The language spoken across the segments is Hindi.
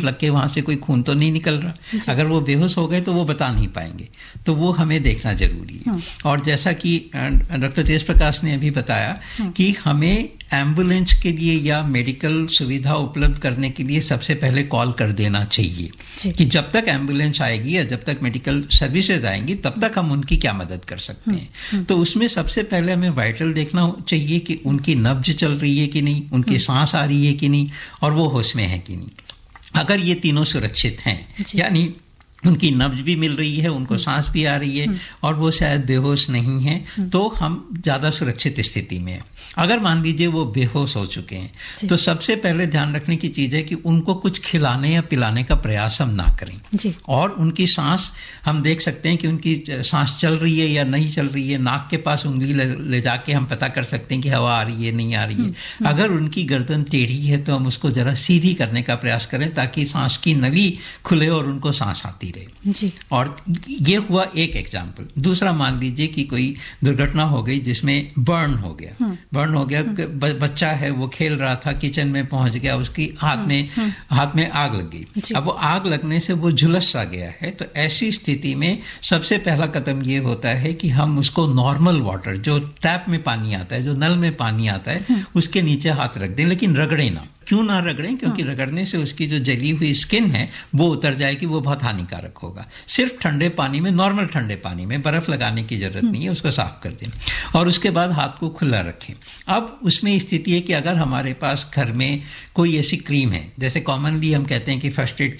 लग के वहाँ से कोई खून तो नहीं निकल रहा। अगर वो बेहोश हो गए तो वो बता नहीं पाएंगे, तो वो हमें देखना जरूरी है। और जैसा कि डॉक्टर तेज प्रकाश ने अभी बताया कि हमें एम्बुलेंस के लिए या मेडिकल सुविधा उपलब्ध करने के लिए सबसे पहले कॉल कर देना चाहिए कि जब तक एम्बुलेंस आएगी या जब तक मेडिकल सर्विसेज आएंगी तब तक हम उनकी क्या मदद कर सकते हैं। तो उसमें सबसे पहले हमें वाइटल देखना चाहिए कि उनकी नब्ज चल रही है कि नहीं, उनकी सांस आ रही है कि नहीं, और वो होश में है कि नहीं। अगर ये तीनों सुरक्षित हैं, यानी उनकी नब्ज भी मिल रही है, उनको सांस भी आ रही है और वो शायद बेहोश नहीं है, तो हम ज़्यादा सुरक्षित स्थिति में हैं। अगर मान लीजिए वो बेहोश हो चुके हैं तो सबसे पहले ध्यान रखने की चीज़ है कि उनको कुछ खिलाने या पिलाने का प्रयास हम ना करें। और उनकी सांस हम देख सकते हैं कि उनकी सांस चल रही है या नहीं चल रही है। नाक के पास उंगली ले जाके हम पता कर सकते हैं कि हवा आ रही है नहीं आ रही है। अगर उनकी गर्दन टेढ़ी है तो हम उसको ज़रा सीधी करने का प्रयास करें ताकि सांस की नली खुले और उनको सांस आती जी। और ये हुआ एक एग्जाम्पल। दूसरा, मान लीजिए कि कोई दुर्घटना हो गई जिसमें बर्न हो गया, बच्चा है वो खेल रहा था, किचन में पहुंच गया, उसकी हाथ में आग लग गई। अब वो आग लगने से वो झुलस सा गया है, तो ऐसी स्थिति में सबसे पहला कदम ये होता है कि हम उसको नॉर्मल वाटर, जो टैप में पानी आता है, जो नल में पानी आता है, उसके नीचे हाथ रख दें, लेकिन रगड़े ना। क्यों ना रगड़ें? क्योंकि रगड़ने से उसकी जो जली हुई स्किन है वो उतर जाएगी, वो बहुत हानिकारक होगा। सिर्फ ठंडे पानी में, नॉर्मल ठंडे पानी में, बर्फ लगाने की जरूरत नहीं है, उसको साफ कर दें और उसके बाद हाथ को खुला रखें। अब उसमें स्थिति है कि अगर हमारे पास घर में कोई ऐसी क्रीम है, जैसे कॉमनली हम कहते हैं कि फर्स्ट एड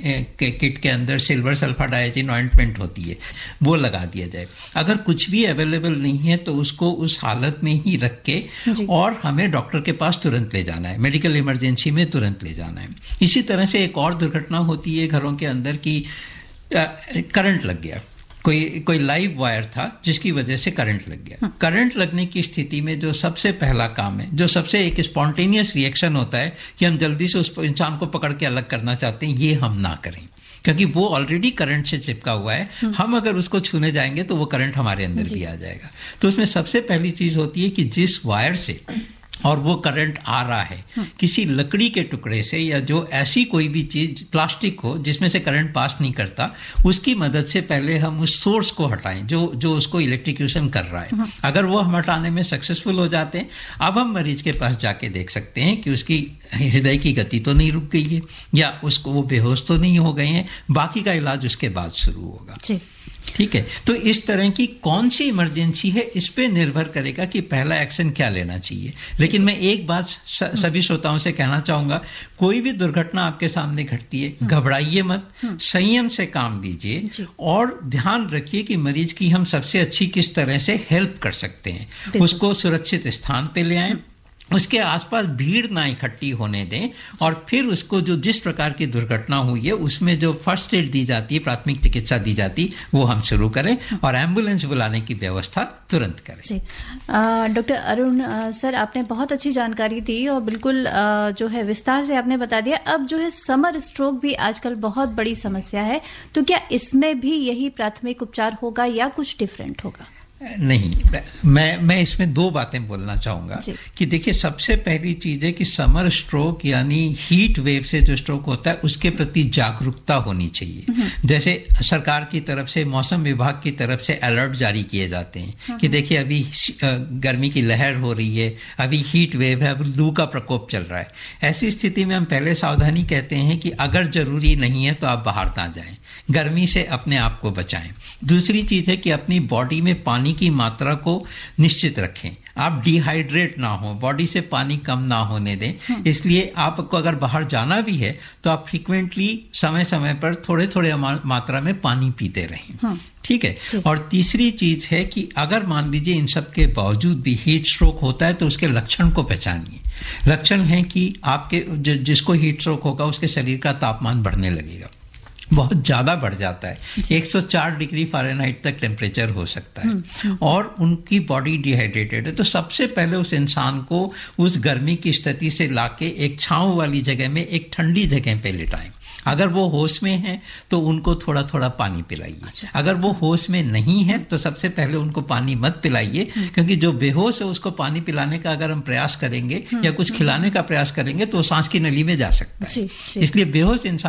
किट के अंदर सिल्वर सल्फाडाइजिन ऑइंटमेंट होती है, वो लगा दिया जाए। अगर कुछ भी अवेलेबल नहीं है तो उसको उस हालत में ही रख के और हमें डॉक्टर के पास तुरंत ले जाना है, मेडिकल इमरजेंसी में तुरंत ले जाना है। इसी तरह से एक और दुर्घटना होती है घरों के अंदर की करंट लग गया, कोई लाइव वायर था जिसकी वजह से करंट लग गया। करंट लगने की स्थिति में जो सबसे पहला काम है, जो सबसे एक स्पॉन्टेनियस रिएक्शन होता है कि हम जल्दी से उस इंसान को पकड़ के अलग करना चाहते हैं, ये हम ना करें क्योंकि वो ऑलरेडी करंट से चिपका हुआ है। हम अगर उसको छूने जाएंगे तो वो करंट हमारे अंदर भी आ जाएगा। तो उसमें सबसे पहली चीज होती है कि जिस वायर से और वो करंट आ रहा है, किसी लकड़ी के टुकड़े से या जो ऐसी कोई भी चीज प्लास्टिक हो जिसमें से करंट पास नहीं करता, उसकी मदद से पहले हम उस सोर्स को हटाएं जो उसको इलेक्ट्रिक्यूशन कर रहा है। अगर वो हम हटाने में सक्सेसफुल हो जाते हैं, अब हम मरीज के पास जाके देख सकते हैं कि उसकी हृदय की गति तो नहीं रुक गई है या उसको वो बेहोश तो नहीं हो गए हैं। बाकी का इलाज उसके बाद शुरू होगा। ठीक है, तो इस तरह की कौन सी इमरजेंसी है इस पे निर्भर करेगा कि पहला एक्शन क्या लेना चाहिए। लेकिन मैं एक बात सभी श्रोताओं से कहना चाहूंगा, कोई भी दुर्घटना आपके सामने घटती है, घबराइए मत, संयम से काम लीजिए और ध्यान रखिए कि मरीज की हम सबसे अच्छी किस तरह से हेल्प कर सकते हैं। उसको सुरक्षित स्थान पे ले आएं, उसके आसपास भीड़ ना इकट्ठी होने दें और फिर उसको जो जिस प्रकार की दुर्घटना हुई है उसमें जो फर्स्ट एड दी जाती है, प्राथमिक चिकित्सा दी जाती, वो हम शुरू करें और एम्बुलेंस बुलाने की व्यवस्था तुरंत करें। जी, डॉक्टर अरुण सर, आपने बहुत अच्छी जानकारी दी और बिल्कुल जो है विस्तार से आपने बता दिया। अब जो है समर स्ट्रोक भी आजकल बहुत बड़ी समस्या है, तो क्या इसमें भी यही प्राथमिक उपचार होगा या कुछ डिफरेंट होगा? नहीं, मैं इसमें दो बातें बोलना चाहूँगा कि देखिए, सबसे पहली चीज़ है कि समर स्ट्रोक यानी हीट वेव से जो स्ट्रोक होता है उसके प्रति जागरूकता होनी चाहिए। जैसे सरकार की तरफ से, मौसम विभाग की तरफ से अलर्ट जारी किए जाते हैं कि देखिए अभी गर्मी की लहर हो रही है, अभी हीट वेव है, अभी लू का प्रकोप चल रहा है। ऐसी स्थिति में हम पहले सावधानी कहते हैं कि अगर जरूरी नहीं है तो आप बाहर ना जाएं, गर्मी से अपने आप को बचाएं। दूसरी चीज़ है कि अपनी बॉडी में पानी की मात्रा को निश्चित रखें, आप डिहाइड्रेट ना हो, बॉडी से पानी कम ना होने दें। इसलिए आपको अगर बाहर जाना भी है तो आप फ्रिक्वेंटली समय समय पर थोड़े थोड़े मात्रा में पानी पीते रहें। ठीक है। और तीसरी चीज है कि अगर मान लीजिए इन सब के बावजूद भी हीट स्ट्रोक होता है तो उसके लक्षण को पहचानिए। लक्षण है कि आपके जिसको हीट स्ट्रोक होगा उसके शरीर का तापमान बढ़ने लगेगा, बहुत ज़्यादा बढ़ जाता है, 104 डिग्री फ़ारेनहाइट तक टेम्परेचर हो सकता है और उनकी बॉडी डिहाइड्रेटेड है। तो सबसे पहले उस इंसान को उस गर्मी की स्थिति से लाके एक छांव वाली जगह में, एक ठंडी जगह पे लिटाएं। अगर वो होश में है तो उनको थोड़ा थोड़ा पानी पिलाइए। अगर वो होश में नहीं है तो सबसे पहले उनको पानी मत पिलाइए, क्योंकि जो बेहोश है उसको पानी पिलाने का अगर हम प्रयास करेंगे या कुछ खिलाने का प्रयास करेंगे तो सांस की नली में जा सकता है। इसलिए बेहोश इंसान